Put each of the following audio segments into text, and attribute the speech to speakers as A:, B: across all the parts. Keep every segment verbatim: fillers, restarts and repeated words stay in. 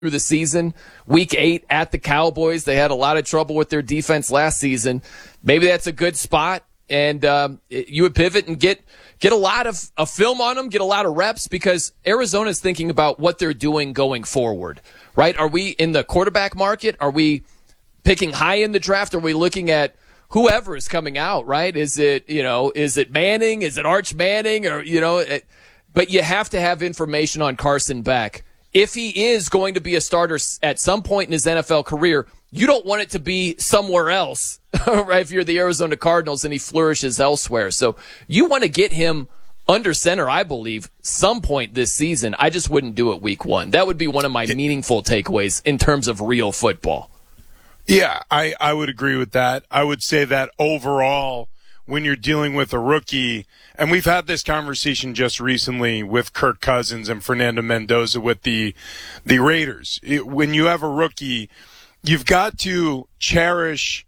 A: through the season. Week eight at the Cowboys, they had a lot of trouble with their defense last season. Maybe that's a good spot, and um, you would pivot and get get a lot of a film on them, get a lot of reps, because Arizona's thinking about what they're doing going forward, right? Are we in the quarterback market? Are we picking high in the draft? Are we looking at whoever is coming out, right? Is it, you know, is it Manning? Is it Arch Manning? Or, you know, it, but you have to have information on Carson Beck. If he is going to be a starter at some point in his N F L career, you don't want it to be somewhere else, right? If you're the Arizona Cardinals and he flourishes elsewhere. So you want to get him under center, I believe, some point this season. I just wouldn't do it week one. That would be one of my meaningful takeaways in terms of real football.
B: Yeah, I, I would agree with that. I would say that overall, when you're dealing with a rookie, and we've had this conversation just recently with Kirk Cousins and Fernando Mendoza with the the Raiders. It, when you have a rookie, you've got to cherish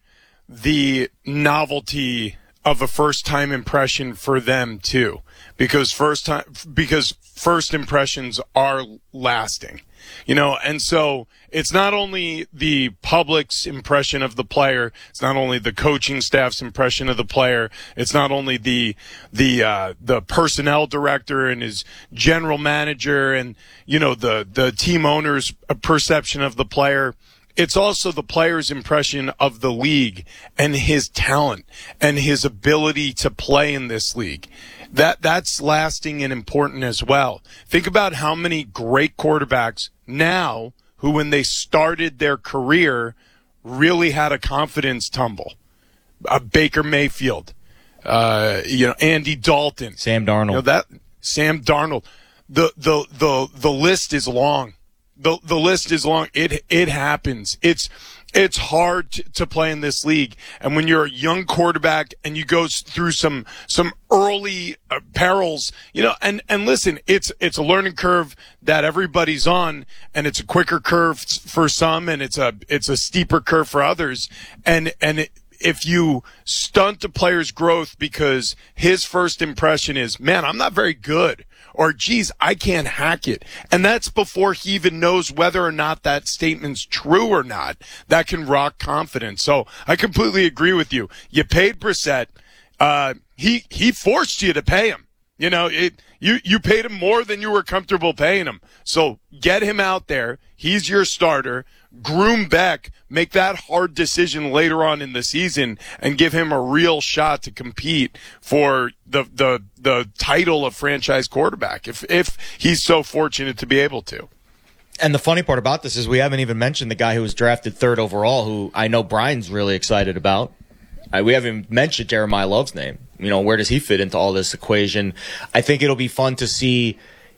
B: the novelty of a first-time impression for them too, because first time because first impressions are lasting. You know, and so it's not only the public's impression of the player, it's not only the coaching staff's impression of the player, it's not only the the uh, the personnel director and his general manager and, you know, the the team owner's perception of the player. It's also the player's impression of the league and his talent and his ability to play in this league. That that's lasting and important as well. Think about how many great quarterbacks now who, when they started their career, really had a confidence tumble. Uh, Baker Mayfield, uh, you know, Andy Dalton,
C: Sam Darnold.
B: You know, that Sam Darnold. The the the the list is long. The the list is long. It it happens. It's It's hard to, to play in this league. And when you're a young quarterback and you go through some, some early uh, perils, you know, and, and listen, it's, it's a learning curve that everybody's on, and it's a quicker curve for some, and it's a, it's a steeper curve for others. And, and it, if you stunt a player's growth because his first impression is, man, I'm not very good, or, geez, I can't hack it, and that's before he even knows whether or not that statement's true or not, that can rock confidence. So I completely agree with you. You paid Brissett. Uh, he he forced you to pay him. You know, it, you, you paid him more than you were comfortable paying him. So get him out there. He's your starter. Groom Beck, make that hard decision later on in the season, and give him a real shot to compete for the the the title of franchise quarterback, if if he's so fortunate to be able to.
C: And the funny part about this is we haven't even mentioned the guy who was drafted third overall, who I know Brian's really excited about. Uh, we haven't mentioned Jeremiah Love's name. You know, where does he fit into all this equation? I think it'll be fun to see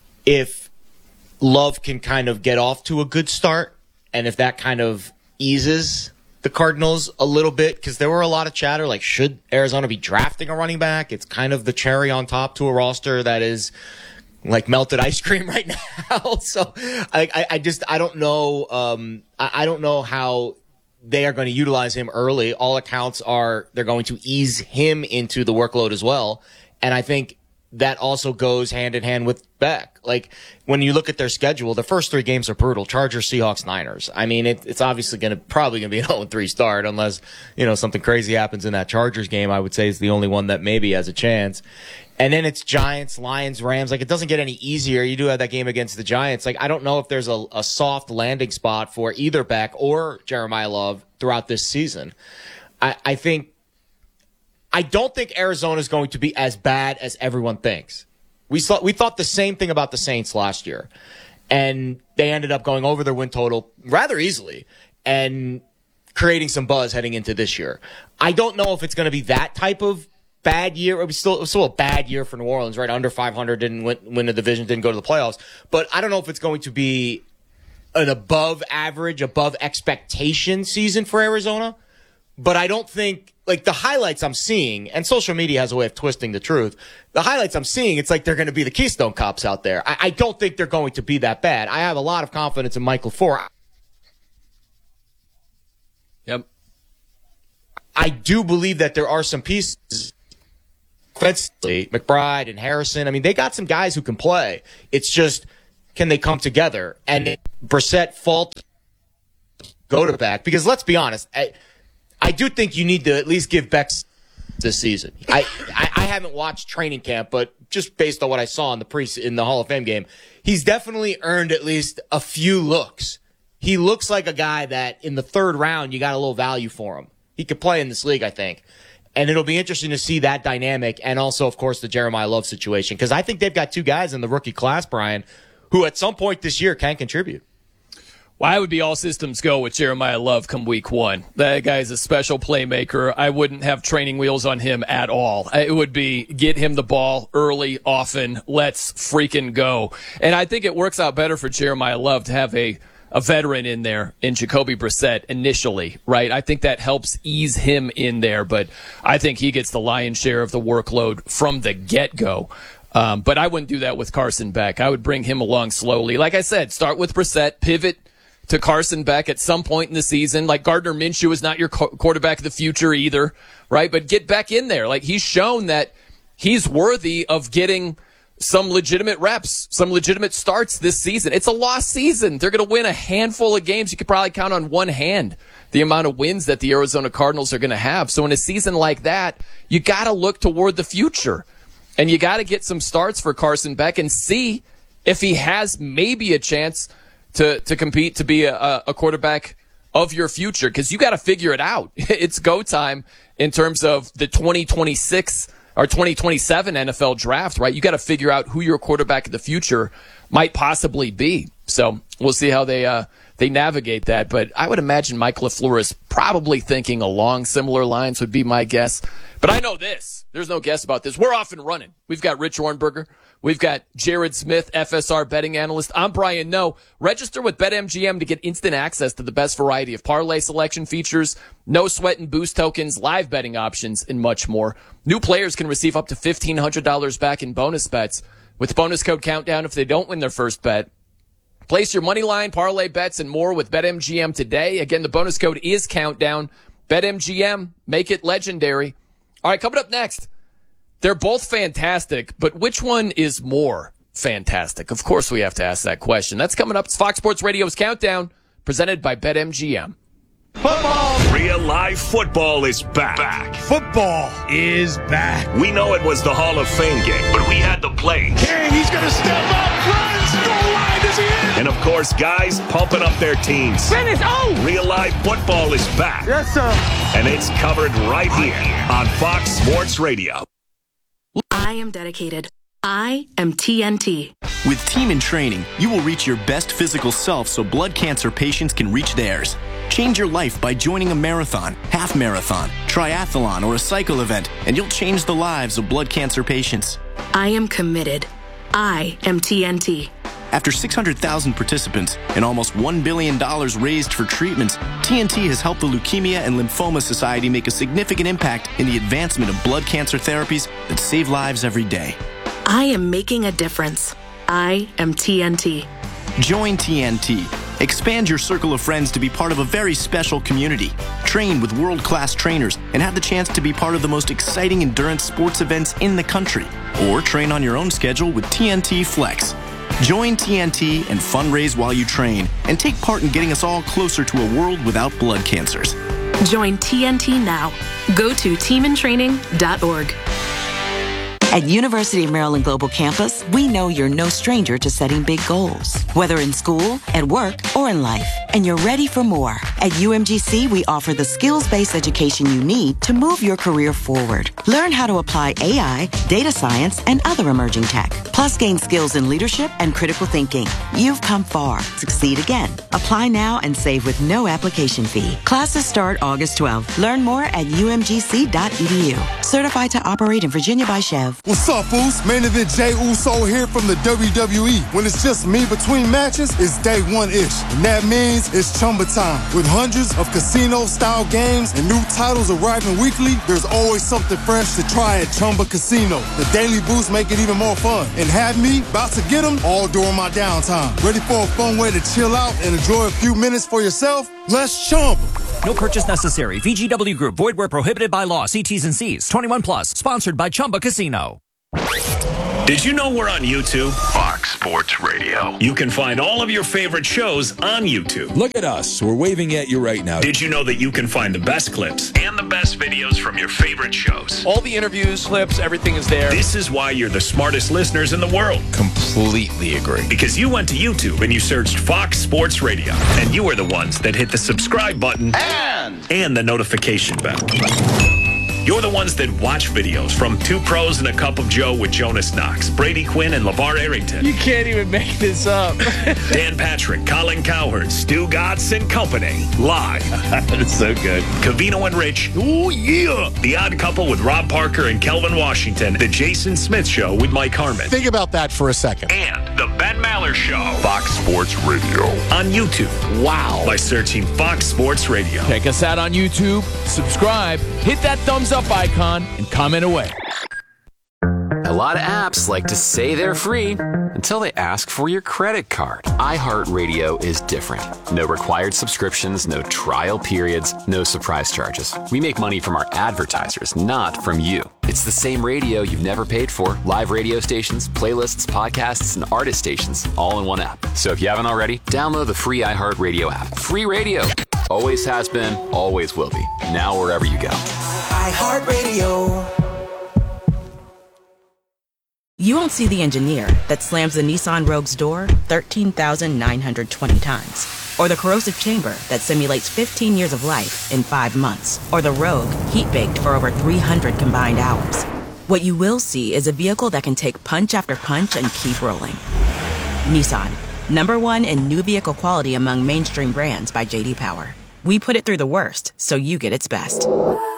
C: if Love can kind of get off to a good start, and if that kind of eases the Cardinals a little bit, because there were a lot of chatter, like, should Arizona be drafting a running back? It's kind of the cherry on top to a roster that is like melted ice cream right now. So I, I, I just, I don't know. Um, I, I don't know how they are going to utilize him early. All accounts are they're going to ease him into the workload as well. And I think that also goes hand in hand with Beck. Like, when you look at their schedule, the first three games are brutal. Chargers, Seahawks, Niners. I mean, it, it's obviously going to probably going to be an oh and three start unless, you know, something crazy happens in that Chargers game. I would say is the only one that maybe has a chance. And then it's Giants, Lions, Rams. Like, it doesn't get any easier. You do have that game against the Giants. Like, I don't know if there's a, a soft landing spot for either Beck or Jeremiah Love throughout this season. I, I think I don't think Arizona is going to be as bad as everyone thinks. We saw, we thought the same thing about the Saints last year, and they ended up going over their win total rather easily and creating some buzz heading into this year. I don't know if it's going to be that type of bad year. It was still, it was still a bad year for New Orleans, right? Under five hundred, didn't win, win the division, didn't go to the playoffs. But I don't know if it's going to be an above average, above expectation season for Arizona. But I don't think, like, the highlights I'm seeing, and social media has a way of twisting the truth, the highlights I'm seeing, it's like they're going to be the Keystone Cops out there. I, I don't think they're going to be that bad. I have a lot of confidence in Mike LaFleur.
A: Yep.
C: I do believe that there are some pieces, offensively, McBride and Harrison. I mean, they got some guys who can play. It's just, can they come together? And Brissett fault go to back, because let's be honest, I, I do think you need to at least give Beck this season. I, I, I haven't watched training camp, but just based on what I saw in the pre in the Hall of Fame game, he's definitely earned at least a few looks. He looks like a guy that in the third round you got a little value for him. He could play in this league, I think. And it'll be interesting to see that dynamic, and also, of course, the Jeremiah Love situation, because I think they've got two guys in the rookie class, Brian, who at some point this year can contribute.
A: Well, I would be all systems go with Jeremiah Love come week one. That guy's a special playmaker. I wouldn't have training wheels on him at all. It would be get him the ball early, often. Let's freaking go. And I think it works out better for Jeremiah Love to have a, a veteran in there in Jacoby Brissett initially, right? I think that helps ease him in there, but I think he gets the lion's share of the workload from the get-go. Um, but I wouldn't do that with Carson Beck. I would bring him along slowly. Like I said, start with Brissett, pivot to Carson Beck at some point in the season. Like Gardner Minshew is not your co- quarterback of the future either, right? But get Beck in there. Like he's shown that he's worthy of getting some legitimate reps, some legitimate starts this season. It's a lost season. They're going to win a handful of games. You could probably count on one hand the amount of wins that the Arizona Cardinals are going to have. So in a season like that, you got to look toward the future. And you got to get some starts for Carson Beck and see if he has maybe a chance to to compete to be a, a quarterback of your future, because you got to figure it out. It's go time in terms of the twenty twenty-six or twenty twenty-seven N F L draft, right? You got to figure out who your quarterback of the future might possibly be. So we'll see how they uh, they navigate that. But I would imagine Mike LaFleur is probably thinking along similar lines, would be my guess. But I know this. There's no guess about this. We're off and running. We've got Rich Ornberger. We've got Jared Smith, F S R betting analyst. I'm Brian Noe. Register with BetMGM to get instant access to the best variety of parlay selection features, no sweat and boost tokens, live betting options, and much more. New players can receive up to fifteen hundred dollars back in bonus bets with bonus code Countdown if they don't win their first bet. Place your money line, parlay bets, and more with BetMGM today. Again, the bonus code is Countdown. BetMGM, make it legendary. All right, coming up next. They're both fantastic, but which one is more fantastic? Of course we have to ask that question. That's coming up. It's Fox Sports Radio's Countdown, presented by BetMGM.
D: Football! Real live football is back. back.
B: Football is back.
D: We know it was the Hall of Fame game, but we had the play.
B: King, he's going to step up, runs, goal line, is he in?
D: And of course, guys pumping up their teams.
E: Finish, oh!
D: Real live football is back.
E: Yes, sir.
D: And it's covered right here on Fox Sports Radio.
F: I am dedicated. I am T N T.
G: With Team in Training, you will reach your best physical self so blood cancer patients can reach theirs. Change your life by joining a marathon, half marathon, triathlon, or a cycle event, and you'll change the lives of blood cancer patients.
F: I am committed. I am T N T.
G: After six hundred thousand participants and almost one billion dollars raised for treatments, T N T has helped the Leukemia and Lymphoma Society make a significant impact in the advancement of blood cancer therapies that save lives every day.
F: I am making a difference. I am T N T.
G: Join T N T. Expand your circle of friends to be part of a very special community. Train with world-class trainers and have the chance to be part of the most exciting endurance sports events in the country. Or train on your own schedule with T N T Flex. Join T N T and fundraise while you train, and take part in getting us all closer to a world without blood cancers.
F: Join T N T now. Go to team in training dot org.
H: At University of Maryland Global Campus, we know you're no stranger to setting big goals, whether in school, at work, or in life, and you're ready for more. At U M G C, we offer the skills-based education you need to move your career forward. Learn how to apply A I, data science, and other emerging tech, plus gain skills in leadership and critical thinking. You've come far. Succeed again. Apply now and save with no application fee. Classes start August twelfth. Learn more at U M G C dot E D U. Certified to operate in Virginia by Chev.
I: What's up, Foos? Main event Jey Uso here from the W W E. When it's just me between matches, it's day one-ish. And that means it's Chumba time. With hundreds of casino-style games and new titles arriving weekly, there's always something fresh to try at Chumba Casino. The daily boosts make it even more fun. And have me about to get them all during my downtime. Ready for a fun way to chill out and enjoy a few minutes for yourself? Let's Chumba.
J: No purchase necessary. V G W Group. Void where prohibited by law. See T's and C's. twenty-one plus. Sponsored by Chumba Casino.
D: Did you know we're on YouTube? Fox Fox Sports Radio. You can find all of your favorite shows on YouTube.
E: Look at us. We're waving at you right now.
D: Did you know that you can find the best clips and the best videos from your favorite shows?
A: All the interviews, clips, everything is there.
D: This is why you're the smartest listeners in the world.
E: Completely agree.
D: Because you went to YouTube and you searched Fox Sports Radio, and you were the ones that hit the subscribe button and, and the notification bell. You're the ones that watch videos from Two Pros and a Cup of Joe with Jonas Knox, Brady Quinn, and LeVar Arrington.
A: You can't even make this up.
D: Dan Patrick, Colin Cowherd, Stu Godson and Company. Live.
A: That's so good.
D: Covino and Rich. Ooh, yeah. The Odd Couple with Rob Parker and Kelvin Washington. The Jason Smith Show with Mike Harmon.
K: Think about that for a second.
D: And the Ben Maller Show. Fox Sports Radio. On YouTube.
A: Wow.
D: By searching Fox Sports Radio.
L: Check us out on YouTube. Subscribe. Hit that thumbs up icon and comment away.
M: A lot of apps like to say they're free until they ask for your credit card. iHeartRadio is different. No required subscriptions, no trial periods, no surprise charges. We make money from our advertisers, not from you. It's the same radio you've never paid for. Live radio stations, playlists, podcasts, and artist stations all in one app. So if you haven't already, download the free iHeartRadio app. Free radio. Always has been, always will be. Now wherever you go.
H: iHeartRadio. You won't see the engineer that slams the Nissan Rogue's door thirteen thousand nine hundred twenty times. Or the corrosive chamber that simulates fifteen years of life in five months. Or the Rogue heat-baked for over three hundred combined hours. What you will see is a vehicle that can take punch after punch and keep rolling. Nissan, number one in new vehicle quality among mainstream brands by J D Power. We put it through the worst, so you get its best.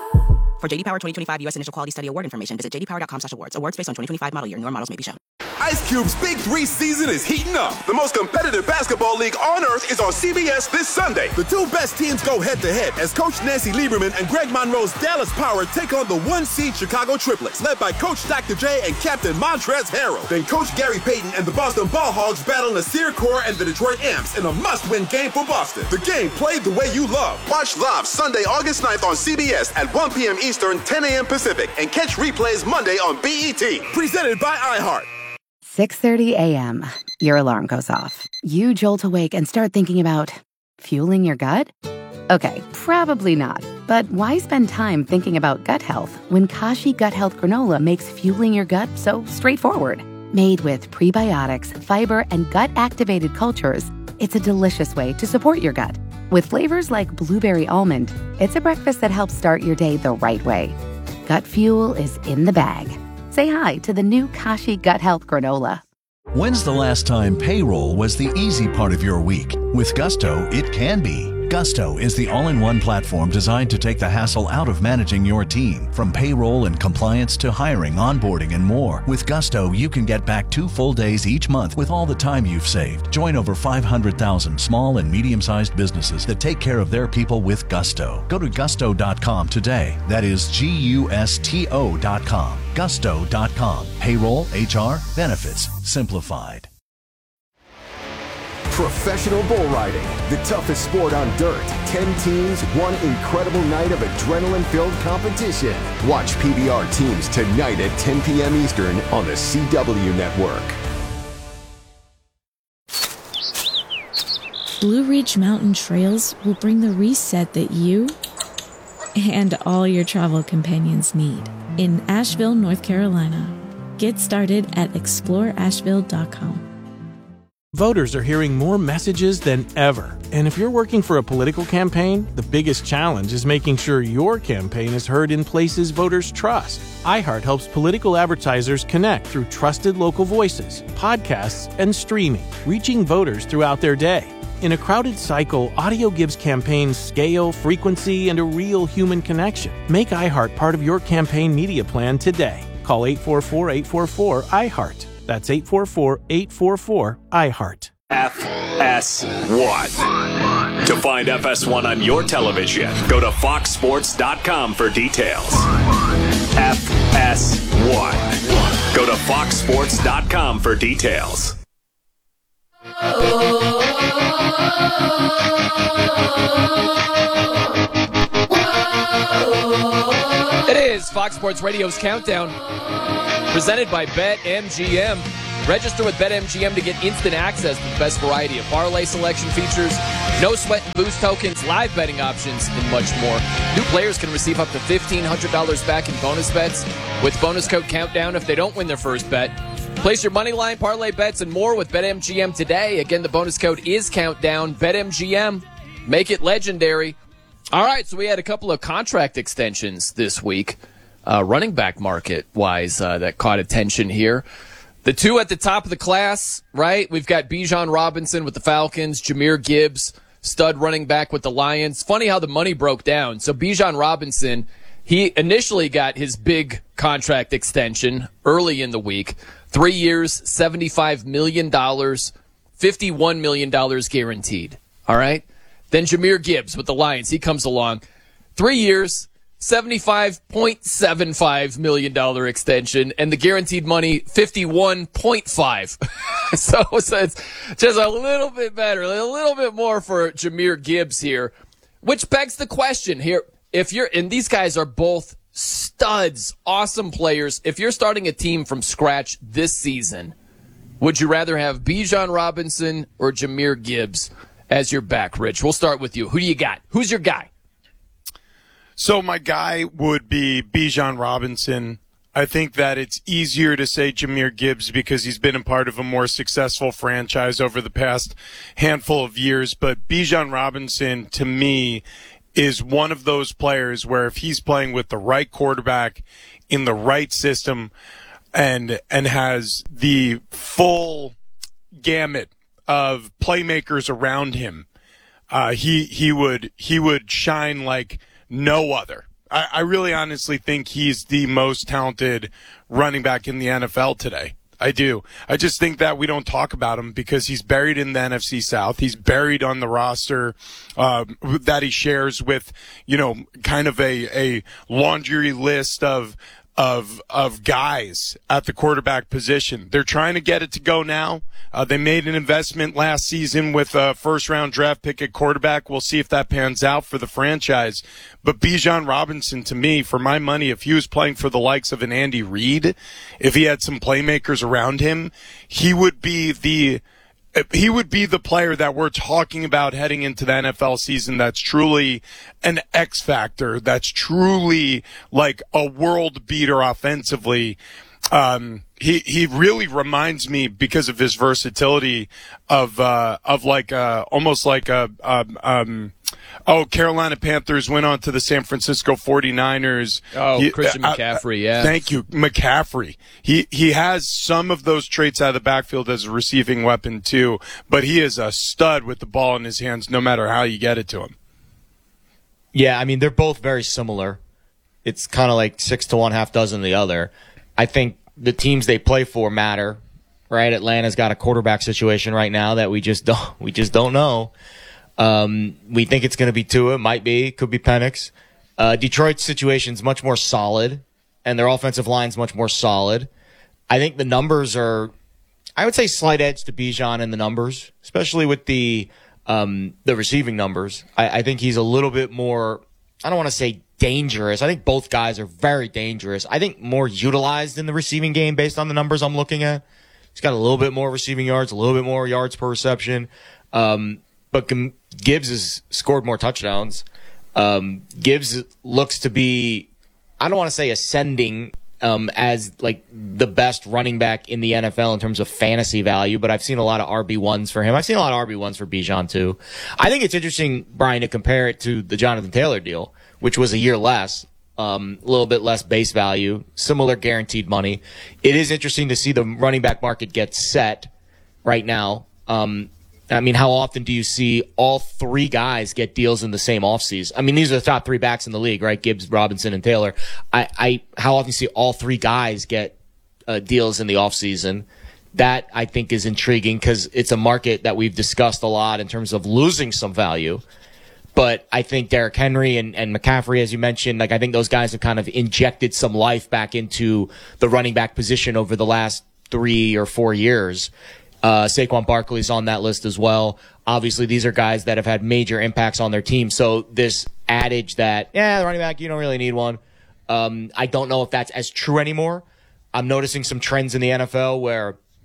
H: For J D Power twenty twenty-five U S Initial Quality Study Award information, visit j d power dot com slash awards. Awards based on twenty twenty-five model year. Newer models may be shown.
N: Ice Cube's Big Three season is heating up. The most competitive basketball league on earth is on C B S this Sunday. The two best teams go head-to-head as Coach Nancy Lieberman and Greg Monroe's Dallas Power take on the one-seed Chicago Triplets, led by Coach Doctor J and Captain Montrezl Harrell. Then Coach Gary Payton and the Boston Ball Hogs battle Nasir Kaur and the Detroit Amps in a must-win game for Boston. The game played the way you love. Watch live Sunday, August ninth on C B S at one p.m. Eastern, ten a.m. Pacific, and catch replays Monday on B E T. Presented by iHeart.
O: six thirty a.m. Your alarm goes off. You jolt awake and start thinking about fueling your gut? Okay, probably not. But why spend time thinking about gut health when Kashi Gut Health Granola makes fueling your gut so straightforward? Made with prebiotics, fiber, and gut-activated cultures, it's a delicious way to support your gut. With flavors like blueberry almond, it's a breakfast that helps start your day the right way. Gut fuel is in the bag. Say hi to the new Kashi Gut Health Granola.
P: When's the last time payroll was the easy part of your week? With Gusto, it can be. Gusto is the all-in-one platform designed to take the hassle out of managing your team. From payroll and compliance to hiring, onboarding, and more. With Gusto, you can get back two full days each month with all the time you've saved. Join over five hundred thousand small and medium-sized businesses that take care of their people with Gusto. Go to gusto dot com today. That is G U S T O dot com. gusto dot com. Payroll, H R, benefits, simplified.
Q: Professional bull riding, the toughest sport on dirt. Ten teams, one incredible night of adrenaline-filled competition. Watch P B R teams tonight at ten p.m. Eastern on the C W Network.
R: Blue Ridge Mountain Trails will bring the reset that you and all your travel companions need in Asheville, North Carolina. Get started at explore asheville dot com.
S: Voters are hearing more messages than ever. And if you're working for a political campaign, the biggest challenge is making sure your campaign is heard in places voters trust. iHeart helps political advertisers connect through trusted local voices, podcasts, and streaming, reaching voters throughout their day. In a crowded cycle, audio gives campaigns scale, frequency, and a real human connection. Make iHeart part of your campaign media plan today. Call eight four four, eight four four, iHeart. That's eight four four, eight four four, iHeart.
D: F S one. To find F S one on your television, go to fox sports dot com for details. F S one. Go to fox sports dot com for details.
A: It is Fox Sports Radio's Countdown, presented by BetMGM. Register with BetMGM to get instant access to the best variety of parlay selection features, no sweat and boost tokens, live betting options, and much more. New players can receive up to fifteen hundred dollars back in bonus bets with bonus code COUNTDOWN if they don't win their first bet. Place your money line, parlay bets, and more with BetMGM today. Again, the bonus code is COUNTDOWN. BetMGM. Make it legendary. All right, so we had a couple of contract extensions this week, uh, running back market-wise, uh, that caught attention here. The two at the top of the class, right? We've got Bijan Robinson with the Falcons, Jahmyr Gibbs, stud running back with the Lions. Funny how the money broke down. So Bijan Robinson, he initially got his big contract extension early in the week. Three years, seventy-five million dollars, fifty-one million dollars guaranteed. All right? Then Jahmyr Gibbs with the Lions, he comes along. Three years, seventy-five point seven five million dollars extension, and the guaranteed money, fifty-one point five. so, so it's just a little bit better, a little bit more for Jahmyr Gibbs here, which begs the question here. If you're, and these guys are both studs, awesome players. If you're starting a team from scratch this season, would you rather have Bijan Robinson or Jahmyr Gibbs as your back, Rich? We'll start with you. Who do you got? Who's your guy?
B: So my guy would be Bijan Robinson. I think that it's easier to say Jahmyr Gibbs because he's been a part of a more successful franchise over the past handful of years. But Bijan Robinson, to me, is one of those players where if he's playing with the right quarterback in the right system and and has the full gamut of playmakers around him, uh, he he would he would shine like no other. I, I really honestly think he's the most talented running back in the N F L today. I do. I just think that we don't talk about him because he's buried in the N F C South. He's buried on the roster uh, that he shares with, you know, kind of a, a laundry list of of of guys at the quarterback position. They're trying to get it to go now. Uh, they made an investment last season with a first-round draft pick at quarterback. We'll see if that pans out for the franchise. But Bijan Robinson, to me, for my money, if he was playing for the likes of an Andy Reid, if he had some playmakers around him, he would be the he would be the player that we're talking about heading into the N F L season that's truly an X factor, that's truly like a world beater offensively. Um, he, he really reminds me because of his versatility of, uh, of like, uh, almost like a, um, um, oh, Carolina Panthers went on to the San Francisco forty-niners.
A: Oh,
B: he,
A: Christian
B: uh,
A: McCaffrey, yeah.
B: Thank you, McCaffrey. He, he has some of those traits out of the backfield as a receiving weapon too, but he is a stud with the ball in his hands no matter how you get it to him.
C: Yeah, I mean, they're both very similar. It's kind of like six to one, half dozen the other. I think the teams they play for matter, right? Atlanta's got a quarterback situation right now that we just don't we just don't know. Um, we think it's going to be Tua, might be, could be Penix. Uh, Detroit's situation's much more solid, and their offensive line's much more solid. I think the numbers are, I would say, slight edge to Bijan in the numbers, especially with the um, the receiving numbers. I, I think he's a little bit more, I don't want to say dangerous. I think both guys are very dangerous. I think more utilized in the receiving game based on the numbers I'm looking at. He's got a little bit more receiving yards, a little bit more yards per reception. Um, but Gibbs has scored more touchdowns. Um, Gibbs looks to be, I don't want to say ascending um, as like the best running back in the N F L in terms of fantasy value, but I've seen a lot of R B ones for him. I've seen a lot of R B ones for Bijan too. I think it's interesting, Brian, to compare it to the Jonathan Taylor deal, which was a year less, um, a little bit less base value, similar guaranteed money. It is interesting to see the running back market get set right now. Um, I mean, how often do you see all three guys get deals in the same offseason? I mean, these are the top three backs in the league, right? Gibbs, Robinson, and Taylor. I, I how often do you see all three guys get uh, deals in the offseason? That, I think, is intriguing because it's a market that we've discussed a lot in terms of losing some value. But I think Derrick Henry and, and McCaffrey, as you mentioned, like I think those guys have kind of injected some life back into the running back position over the last three or four years. Uh, Saquon Barkley's on that list as well. Obviously, these are guys that have had major impacts on their team. So this adage that, yeah, the running back, you don't really need one. Um, I don't know if that's as true anymore. I'm noticing some trends in the N F L where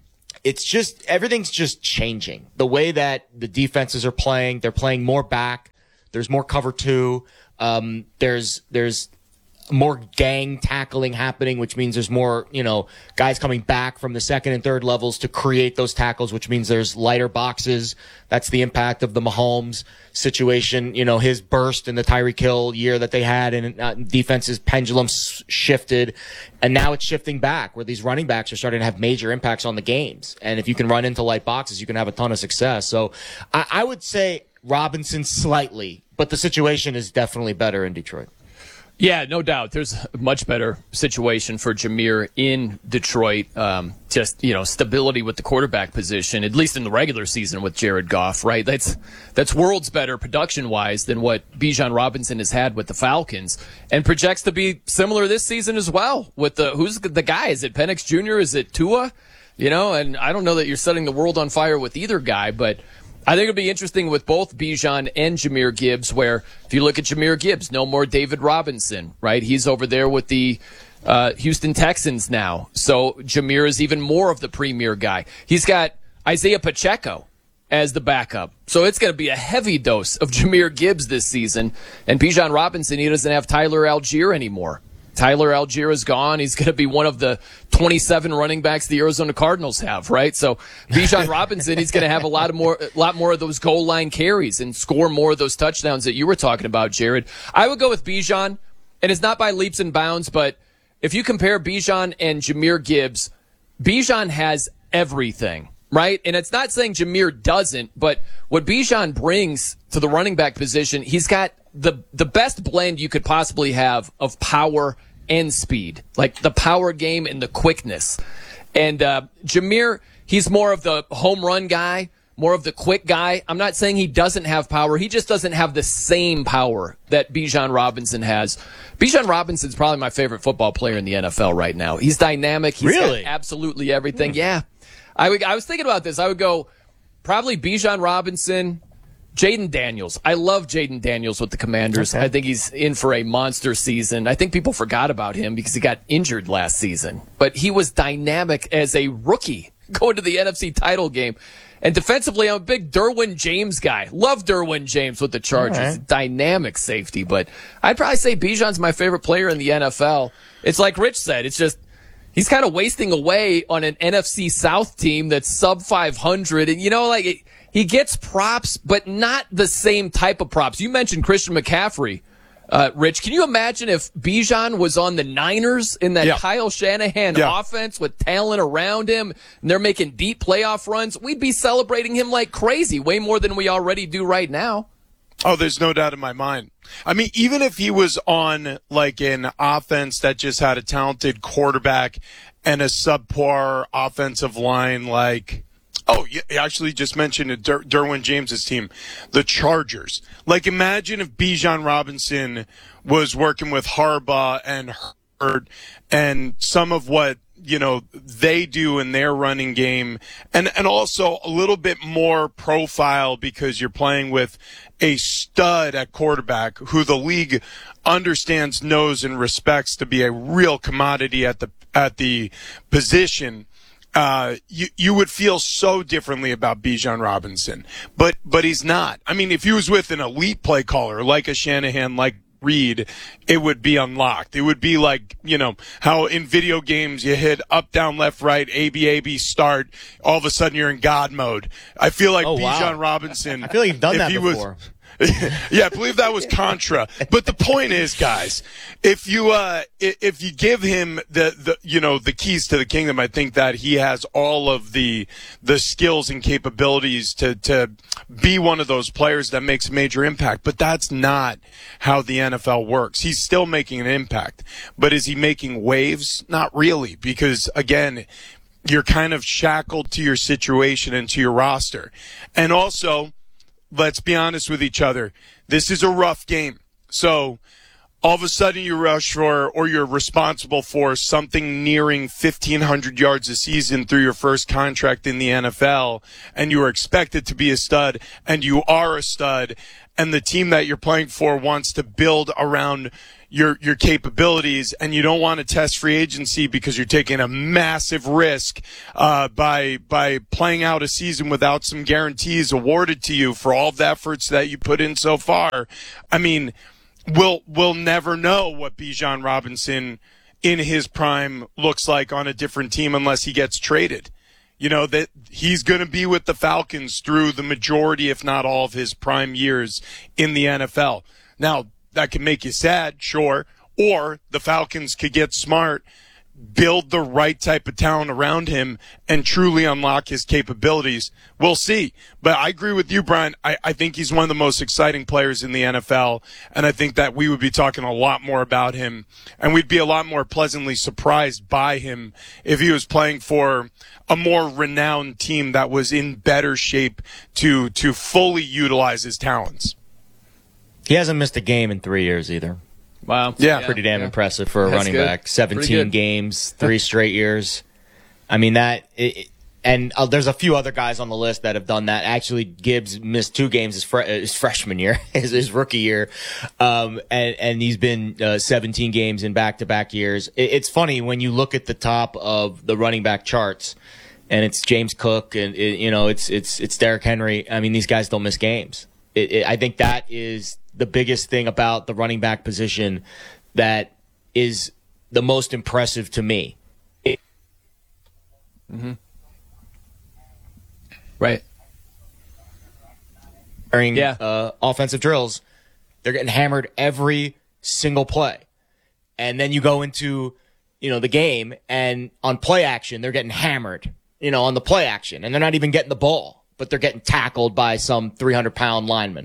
C: it's just, everything's just changing. The way that the defenses are playing, they're playing more back. There's more cover two. Um, there's, there's, more gang tackling happening, which means there's more, you know, guys coming back from the second and third levels to create those tackles, which means there's lighter boxes. That's the impact of the Mahomes situation. You know, his burst in the Tyreek Hill year that they had, and uh, defense's pendulum s- shifted, and now it's shifting back where these running backs are starting to have major impacts on the games. And if you can run into light boxes, you can have a ton of success. So I, I would say Robinson slightly, but the situation is definitely better in Detroit.
A: Yeah, no doubt. There's a much better situation for Jahmyr in Detroit. Um, just, you know, stability with the quarterback position, at least in the regular season with Jared Goff, right? That's that's worlds better production-wise than what Bijan Robinson has had with the Falcons, and projects to be similar this season as well with the, who's the guy? Is it Penix Junior? Is it Tua? You know, and I don't know that you're setting the world on fire with either guy, but I think it'll be interesting with both Bijan and Jahmyr Gibbs, where if you look at Jahmyr Gibbs, no more David Robinson, right? He's over there with the uh, Houston Texans now. So Jahmyr is even more of the premier guy. He's got Isaiah Pacheco as the backup. So it's going to be a heavy dose of Jahmyr Gibbs this season. And Bijan Robinson, he doesn't have Tyler Algier anymore. Tyler Algier is gone. He's going to be one of the twenty-seven running backs the Arizona Cardinals have, right? So Bijan Robinson, he's going to have a lot of more, a lot more of those goal line carries and score more of those touchdowns that you were talking about, Jared. I would go with Bijan, and it's not by leaps and bounds, but if you compare Bijan and Jahmyr Gibbs, Bijan has everything, right? And it's not saying Jahmyr doesn't, but what Bijan brings to the running back position, he's got the the best blend you could possibly have of power and speed, like the power game and the quickness. And uh, Jahmyr, he's more of the home run guy, more of the quick guy. I'm not saying he doesn't have power. He just doesn't have the same power that Bijan Robinson has. Bijan Robinson's probably my favorite football player in the N F L right now. He's dynamic. He's
C: really?
A: got absolutely everything. Mm. Yeah. I, would, I was thinking about this. I would go probably Bijan Robinson, Jaden Daniels. I love Jaden Daniels with the Commanders. Okay. I think he's in for a monster season. I think people forgot about him because he got injured last season. But he was dynamic as a rookie going to the N F C title game. And defensively, I'm a big Derwin James guy. Love Derwin James with the Chargers. Right. Dynamic safety. But I'd probably say Bijan's my favorite player in the N F L. It's like Rich said. It's just he's kind of wasting away on an N F C South team that's sub five hundred. And, you know, like it, he gets props, but not the same type of props. You mentioned Christian McCaffrey, uh, Rich. Can you imagine if Bijan was on the Niners in that yeah. Kyle Shanahan yeah. offense with talent around him, and they're making deep playoff runs? We'd be celebrating him like crazy, way more than we already do right now.
B: Oh, there's no doubt in my mind. I mean, even if he was on like an offense that just had a talented quarterback and a subpar offensive line, like, oh, you actually just mentioned Der- Derwin James's team, the Chargers. Like, imagine if Bijan Robinson was working with Harbaugh and Hurd and some of what, you know, they do in their running game, and, and also a little bit more profile because you're playing with a stud at quarterback who the league understands, knows, and respects to be a real commodity at the, at the position. Uh, you, you would feel so differently about Bijan Robinson, but, but he's not. I mean, if he was with an elite play caller like a Shanahan, like Reed, it would be unlocked. It would be like, you know, how in video games you hit up, down, left, right, A, B, A, B, start. All of a sudden you're in God mode. I feel like oh, Bijan wow. Robinson.
C: I feel like you've done that before.
B: Was, yeah, I believe that was Contra. But the point is, guys, if you uh if you give him the, the you know the keys to the kingdom, I think that he has all of the the skills and capabilities to to be one of those players that makes a major impact. But that's not how the N F L works. He's still making an impact, but is he making waves? Not really, because again, you're kind of shackled to your situation and to your roster, and also, let's be honest with each other. This is a rough game. So all of a sudden you rush for, or you're responsible for something nearing fifteen hundred yards a season through your first contract in the N F L, and you are expected to be a stud, and you are a stud, and the team that you're playing for wants to build around your your capabilities, and you don't want to test free agency because you're taking a massive risk uh, by by playing out a season without some guarantees awarded to you for all the efforts that you put in so far. I mean, we'll we'll never know what Bijan Robinson in his prime looks like on a different team unless he gets traded. You know, that he's going to be with the Falcons through the majority, if not all, of his prime years in the N F L. Now, that can make you sad, sure, or the Falcons could get smart, build the right type of talent around him, and truly unlock his capabilities. We'll see. But I agree with you, Brian. I, I think he's one of the most exciting players in the N F L, and I think that we would be talking a lot more about him, and we'd be a lot more pleasantly surprised by him if he was playing for a more renowned team that was in better shape to to fully utilize his talents.
C: He hasn't missed a game in three years either.
A: Wow.
C: Yeah. Pretty damn yeah. impressive for a
A: That's
C: running
A: good.
C: back. seventeen games, three straight years. I mean, that it, – and uh, there's a few other guys on the list that have done that. Actually, Gibbs missed two games his, fre- his freshman year, his, his rookie year, um, and, and he's been uh, seventeen games in back-to-back years. It, it's funny when you look at the top of the running back charts, and it's James Cook and, it, you know, it's it's it's Derrick Henry. I mean, these guys don't miss games. It, it, I think that is – the biggest thing about the running back position that is the most impressive to me. It-
A: mm-hmm. Right.
C: During
A: yeah.
C: uh, offensive drills, they're getting hammered every single play. And then you go into, you know, the game, and on play action, they're getting hammered, you know, on the play action. And they're not even getting the ball, but they're getting tackled by some three hundred pound lineman.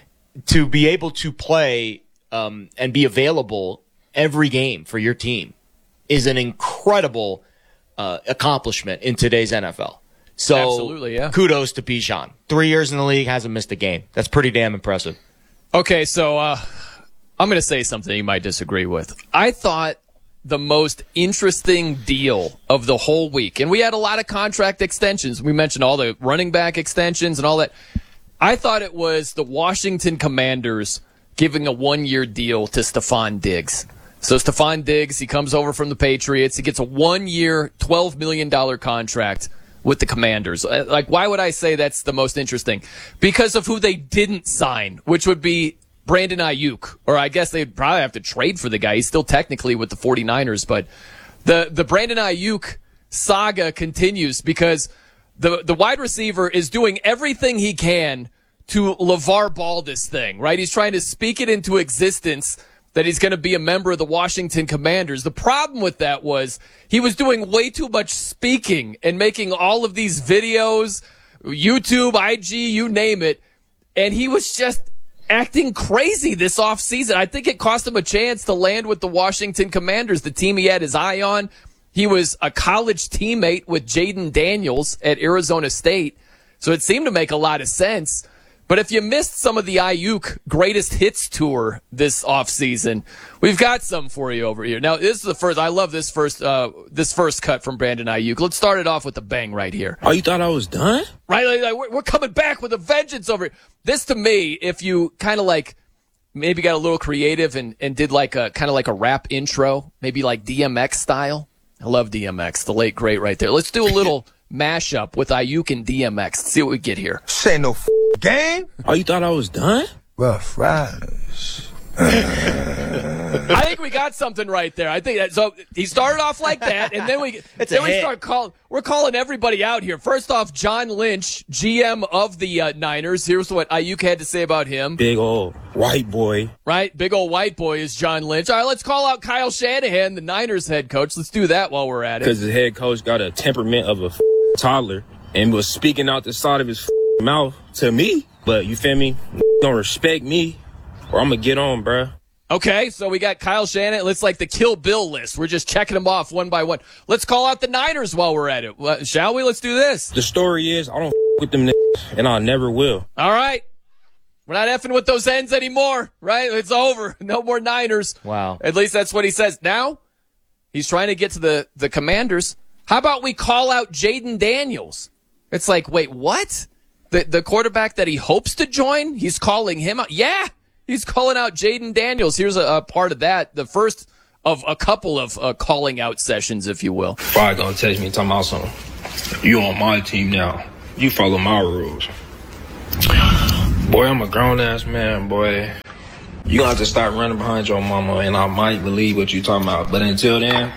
C: To be able to play um, and be available every game for your team is an incredible uh, accomplishment in today's N F L. So
A: Absolutely, yeah.
C: kudos to Bijan. Three years in the league, hasn't missed a game. That's pretty damn impressive.
A: Okay, so uh, I'm going to say something you might disagree with. I thought the most interesting deal of the whole week, and we had a lot of contract extensions. We mentioned all the running back extensions and all that. I thought it was the Washington Commanders giving a one-year deal to Stephon Diggs. So Stephon Diggs, he comes over from the Patriots. He gets a one-year, twelve million dollars contract with the Commanders. Like, why would I say that's the most interesting? Because of who they didn't sign, which would be Brandon Ayuk. Or I guess they'd probably have to trade for the guy. He's still technically with the 49ers. But the, the Brandon Ayuk saga continues because the, the wide receiver is doing everything he can to LeVar Ball this thing, right? He's trying to speak it into existence that he's going to be a member of the Washington Commanders. The problem with that was he was doing way too much speaking and making all of these videos, YouTube, I G, you name it, and he was just acting crazy this offseason. I think it cost him a chance to land with the Washington Commanders, the team he had his eye on. He was a college teammate with Jaden Daniels at Arizona State, so it seemed to make a lot of sense. But if you missed some of the Ayuk Greatest Hits Tour this offseason, we've got some for you over here. Now, this is the first. I love this first uh, this first cut from Brandon Ayuk. Let's start it off with a bang right here.
K: Oh, you thought I was done?
A: Right? Like, like, we're, we're coming back with a vengeance over here. This, to me, if you kind of like maybe got a little creative and, and did like a kind of like a rap intro, maybe like D M X style. I love D M X, the late great right there. Let's do a little mashup with Ayuk and D M X. Let's see what we get here.
K: Say no f- game. Oh, you thought I was done?
T: Rough Riders.
A: I think we got something right there. I think that, so. He started off like that, and then we
C: it's
A: then
C: a
A: we
C: hit.
A: start calling. We're calling everybody out here. First off, John Lynch, G M of the uh, Niners. Here's what Ayuk had to say about him.
K: Big old white boy.
A: Right, big old white boy is John Lynch. All right, let's call out Kyle Shanahan, the Niners head coach. Let's do that while we're at it.
K: Because the head coach got a temperament of a f- toddler and was speaking out the side of his f- mouth to me. But you feel me? Don't respect me, or I'm gonna get on, bruh.
A: Okay, so we got Kyle Shanahan. It's like the Kill Bill list. We're just checking them off one by one. Let's call out the Niners while we're at it. Well, shall we? Let's do this.
K: The story is, I don't f- with them niggas, and I never will.
A: All right. We're not effing with those ends anymore, right? It's over. No more Niners.
C: Wow.
A: At least that's what he says. Now, he's trying to get to the, the Commanders. How about we call out Jaden Daniels? It's like, wait, what? The the quarterback that he hopes to join, he's calling him out? Yeah, he's calling out Jaden Daniels. Here's a, a part of that. The first of a couple of uh, calling out sessions, if you will.
K: Probably gonna text me talking about something. You on my team now. You follow my rules. Boy, I'm a grown-ass man, boy. You gonna have to start running behind your mama, and I might believe what you talking about. But until then,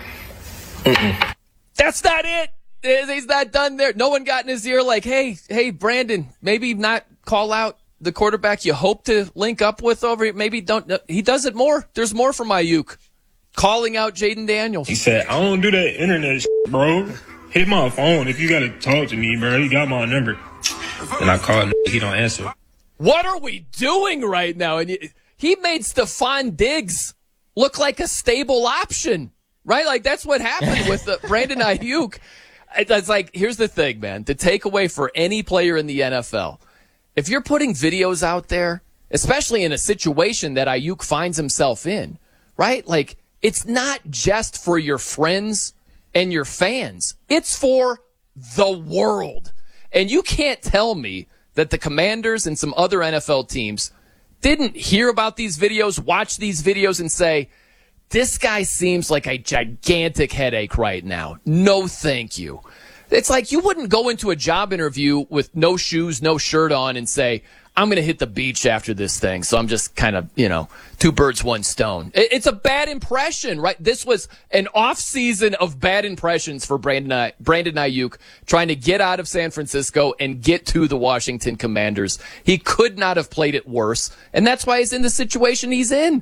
K: mm-mm.
A: That's not it. He's not done there. No one got in his ear like, hey, hey, Brandon, maybe not call out the quarterback you hope to link up with over here. Maybe don't. He does it more. There's more from Ayuk. Calling out Jaden Daniels.
K: He said, I don't do that internet shit, bro. Hit my phone if you got to talk to me, bro. You got my number. And I called, he don't answer.
A: What are we doing right now? And he made Stephon Diggs look like a stable option, right? Like, that's what happened with the Brandon Ayuk. It's like, here's the thing, man. The takeaway for any player in the N F L, if you're putting videos out there, especially in a situation that Ayuk finds himself in, right? Like, it's not just for your friends and your fans. It's for the world. And you can't tell me that the Commanders and some other N F L teams didn't hear about these videos, watch these videos, and say, this guy seems like a gigantic headache right now. No, thank you. It's like you wouldn't go into a job interview with no shoes, no shirt on and say, I'm going to hit the beach after this thing. So I'm just kind of, you know, two birds, one stone. It's a bad impression, right? This was an off season of bad impressions for Brandon, Brandon Ayuk trying to get out of San Francisco and get to the Washington Commanders. He could not have played it worse. And that's why he's in the situation he's in.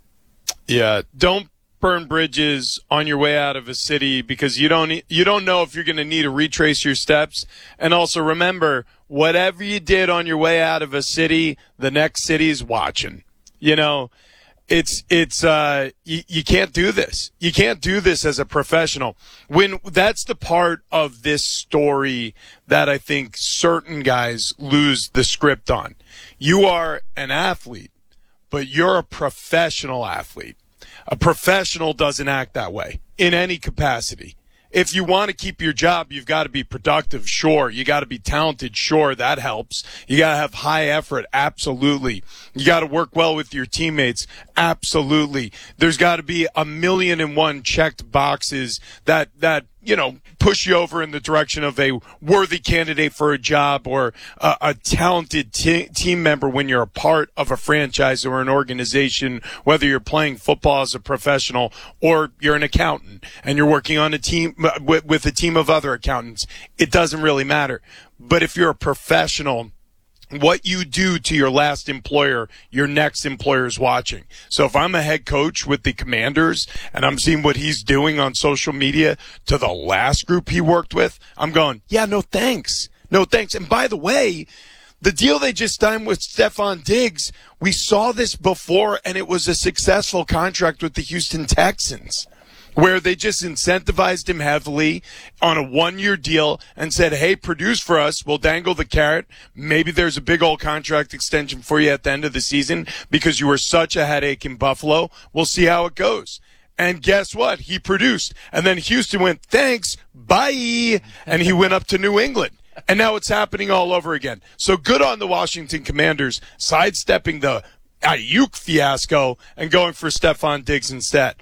B: Yeah, don't burn bridges on your way out of a city because you don't you don't know if you're going to need to retrace your steps. And also remember, whatever you did on your way out of a city, the next city's watching. You know, it's it's uh you, you can't do this. You can't do this as a professional. When that's the part of this story that I think certain guys lose the script on. You are an athlete, but you're a professional athlete. A professional doesn't act that way in any capacity. If you want to keep your job, you've got to be productive, sure. You got to be talented, sure. That helps. You got to have high effort, absolutely. You got to work well with your teammates, absolutely. There's got to be a million and one checked boxes that, that, you know, push you over in the direction of a worthy candidate for a job or a, a talented t- team member when you're a part of a franchise or an organization, whether you're playing football as a professional or you're an accountant and you're working on a team with, with a team of other accountants. It doesn't really matter. But if you're a professional, what you do to your last employer, your next employer is watching. So if I'm a head coach with the Commanders and I'm seeing what he's doing on social media to the last group he worked with, I'm going, yeah, no thanks. No thanks. And by the way, the deal they just signed with Stephon Diggs, we saw this before and it was a successful contract with the Houston Texans, where they just incentivized him heavily on a one-year deal and said, hey, produce for us. We'll dangle the carrot. Maybe there's a big old contract extension for you at the end of the season because you were such a headache in Buffalo. We'll see how it goes. And guess what? He produced. And then Houston went, thanks, bye. And he went up to New England. And now it's happening all over again. So good on the Washington Commanders sidestepping the Ayuk fiasco and going for Stephon Diggs instead.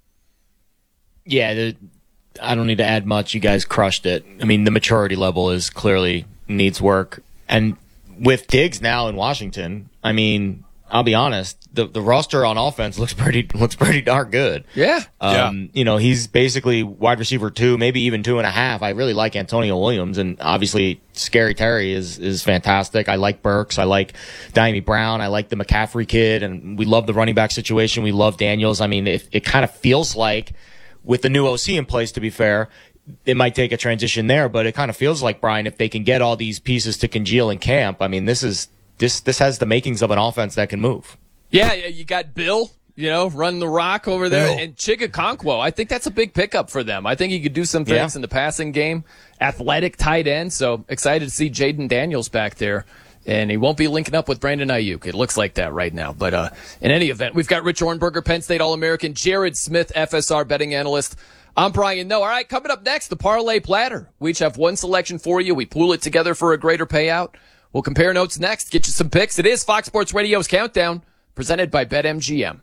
C: Yeah, the, I don't need to add much. You guys crushed it. I mean, the maturity level is clearly needs work. And with Diggs now in Washington, I mean, I'll be honest, the the roster on offense looks pretty looks pretty darn good.
A: Yeah.
C: Um,
B: yeah.
C: You know, he's basically wide receiver two, maybe even two and a half. I really like Antonio Williams, and obviously Scary Terry is is fantastic. I like Burks. I like Diami Brown. I like the McCaffrey kid, and we love the running back situation. We love Daniels. I mean, it, it kind of feels like, with the new O C in place, to be fair, it might take a transition there, but it kind of feels like, Brian, if they can get all these pieces to congeal in camp, I mean, this is this this has the makings of an offense that can move.
A: Yeah, you got Bill, you know, running the rock over there, Bill. And Chigakonkwo. I think that's a big pickup for them. I think he could do some things yeah. in the passing game. Athletic tight end, so excited to see Jaden Daniels back there And he won't be linking up with Brandon Ayuk. It looks like that right now. But uh, in any event, we've got Rich Ornberger, Penn State All-American, Jared Smith, F S R betting analyst. I'm Brian Noe. All right, coming up next, the Parlay Platter. We each have one selection for you. We pool it together for a greater payout. We'll compare notes next, get you some picks. It is Fox Sports Radio's Countdown, presented by BetMGM.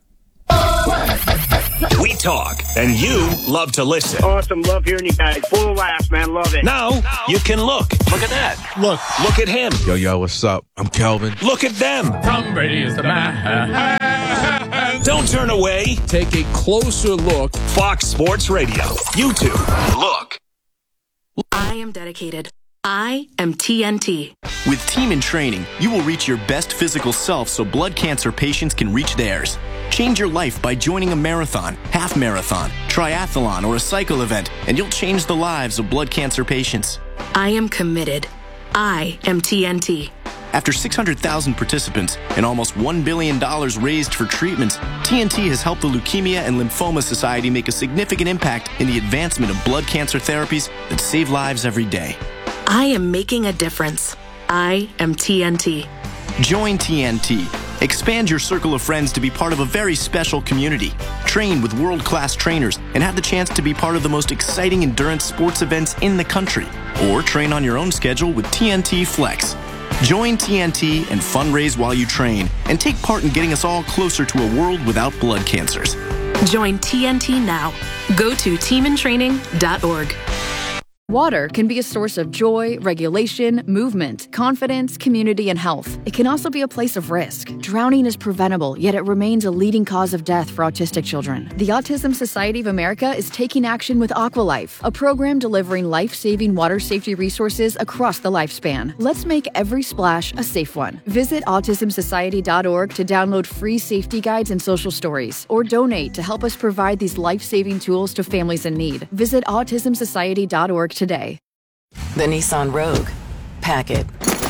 D: We talk, and you love to listen.
U: Awesome. Love hearing you guys. Full of laughs, man. Love it.
D: Now, you can look. Look at that.
U: Look.
D: Look at him.
E: Yo, yo, what's up? I'm Kelvin.
D: Look at them.
L: Tom Brady is the man.
D: Don't turn away.
L: Take a closer look.
D: Fox Sports Radio. YouTube. Look.
F: I am dedicated. I am T N T.
G: With Team in Training, you will reach your best physical self so blood cancer patients can reach theirs. Change your life by joining a marathon, half marathon, triathlon, or a cycle event, and you'll change the lives of blood cancer patients.
F: I am committed. I am T N T.
G: After six hundred thousand participants and almost one billion dollars raised for treatments, T N T has helped the Leukemia and Lymphoma Society make a significant impact in the advancement of blood cancer therapies that save lives every day.
F: I am making a difference. I am T N T.
G: Join T N T. Expand your circle of friends to be part of a very special community. Train with world-class trainers and have the chance to be part of the most exciting endurance sports events in the country. Or train on your own schedule with T N T Flex. Join T N T and fundraise while you train and take part in getting us all closer to a world without blood cancers.
F: Join T N T now. Go to team in training dot org.
V: Water can be a source of joy, regulation, movement, confidence, community, and health. It can also be a place of risk. Drowning is preventable, yet it remains a leading cause of death for autistic children. The Autism Society of America is taking action with Aqualife, a program delivering life-saving water safety resources across the lifespan. Let's make every splash a safe one. Visit autism society dot org to download free safety guides and social stories, or donate to help us provide these life-saving tools to families in need. Visit autism society dot org today.
W: The Nissan Rogue. Pack it.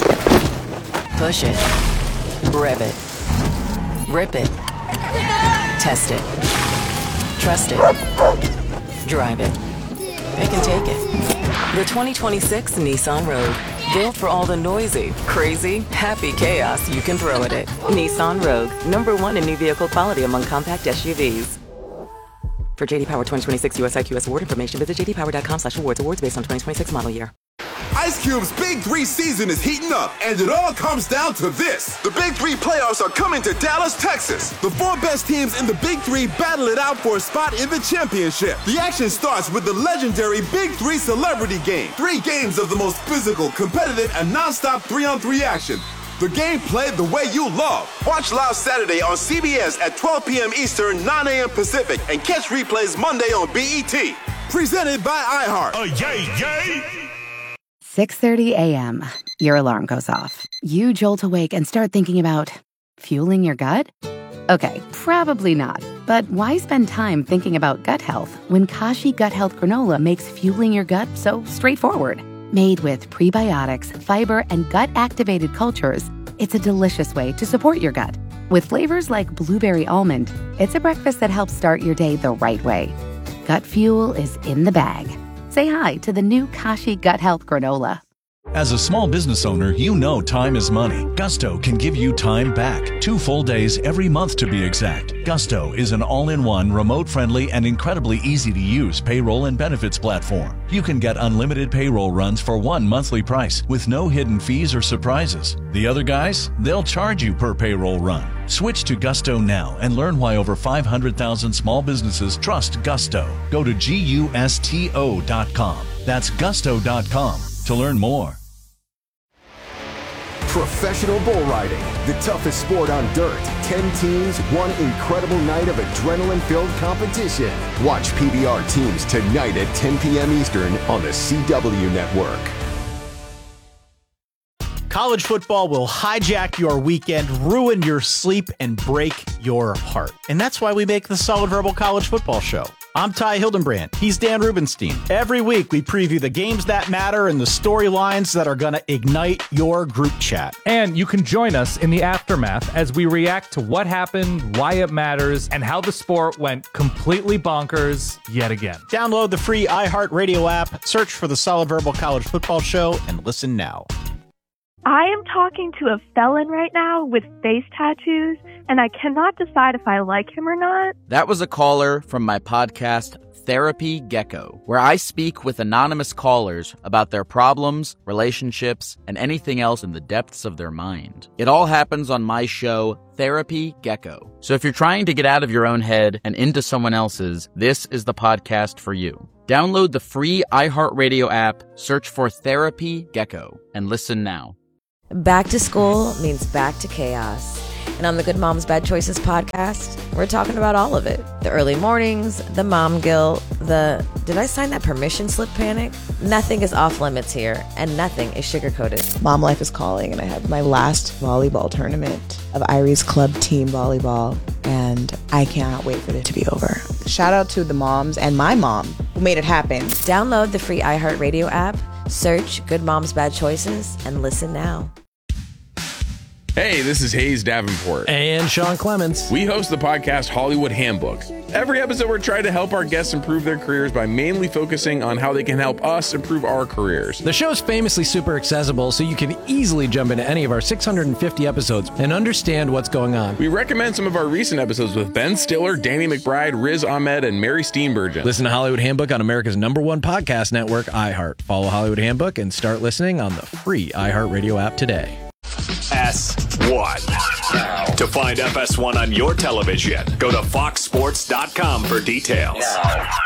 W: Push it. Rev it. Rip it. Test it. Trust it. Drive it. Pick and take it. The twenty twenty-six Nissan Rogue. Built for all the noisy, crazy, happy chaos you can throw at it. Nissan Rogue. Number one in new vehicle quality among compact S U Vs. For J D Power twenty twenty-six U S I Q S award information, visit j d power dot com slash awards. Awards based on twenty twenty-six model year.
N: Ice Cube's Big Three season is heating up, and it all comes down to this. The Big Three playoffs are coming to Dallas, Texas. The four best teams in the Big Three battle it out for a spot in the championship. The action starts with the legendary Big Three Celebrity Game. Three games of the most physical, competitive, and nonstop three-on-three action. The game played the way you love. Watch live Saturday on C B S at twelve p.m. Eastern, nine a.m. Pacific, and catch replays Monday on B E T. Presented by iHeart.
D: Oh, yay, yay!
O: six thirty a.m. Your alarm goes off. You jolt awake and start thinking about fueling your gut? Okay, probably not. But why spend time thinking about gut health when Kashi Gut Health Granola makes fueling your gut so straightforward? Made with prebiotics, fiber, and gut-activated cultures, it's a delicious way to support your gut. With flavors like blueberry almond, it's a breakfast that helps start your day the right way. Gut fuel is in the bag. Say hi to the new Kashi Gut Health Granola.
P: As a small business owner, you know time is money. Gusto can give you time back. Two full days every month to be exact. Gusto is an all-in-one, remote-friendly, and incredibly easy-to-use payroll and benefits platform. You can get unlimited payroll runs for one monthly price with no hidden fees or surprises. The other guys, they'll charge you per payroll run. Switch to Gusto now and learn why over five hundred thousand small businesses trust Gusto. Go to gusto dot com. That's gusto dot com to learn more.
Q: Professional bull riding, the toughest sport on dirt. Ten teams, one incredible night of adrenaline-filled competition. Watch P B R teams tonight at ten p.m. Eastern on the C W Network.
X: College football will hijack your weekend, ruin your sleep, and break your heart. And that's why we make the Solid Verbal College Football Show. I'm Ty Hildenbrand. He's Dan Rubenstein. Every week, we preview the games that matter and the storylines that are going to ignite your group chat.
Y: And you can join us in the aftermath as we react to what happened, why it matters, and how the sport went completely bonkers yet again.
X: Download the free iHeartRadio app, search for the Solid Verbal College Football Show, and listen now.
H: I am talking to a felon right now with face tattoos, and I cannot decide if I like him or not.
I: That was a caller from my podcast, Therapy Gecko, where I speak with anonymous callers about their problems, relationships, and anything else in the depths of their mind. It all happens on my show, Therapy Gecko. So if you're trying to get out of your own head and into someone else's, this is the podcast for you. Download the free iHeartRadio app, search for Therapy Gecko, and listen now.
J: Back to school means back to chaos. And on the Good Moms Bad Choices podcast, we're talking about all of it. The early mornings, the mom guilt, the did I sign that permission slip panic? Nothing is off limits here, and nothing is sugar-coated.
M: Mom life is calling, and I have my last volleyball tournament of Irie's Club Team Volleyball, and I cannot wait for it to be over. Shout out to the moms and my mom who made it happen.
J: Download the free iHeartRadio app, search Good Moms Bad Choices, and listen now.
R: Hey, this is Hayes Davenport.
Z: And Sean Clements.
R: We host the podcast Hollywood Handbook. Every episode, we're trying to help our guests improve their careers by mainly focusing on how they can help us improve our careers.
Z: The show's famously super accessible, so you can easily jump into any of our six hundred fifty episodes and understand what's going on.
R: We recommend some of our recent episodes with Ben Stiller, Danny McBride, Riz Ahmed, and Mary Steenburgen.
Z: Listen to Hollywood Handbook on America's number one podcast network, iHeart. Follow Hollywood Handbook and start listening on the free iHeartRadio app today.
D: S one. To find F S one on your television, go to fox sports dot com for details.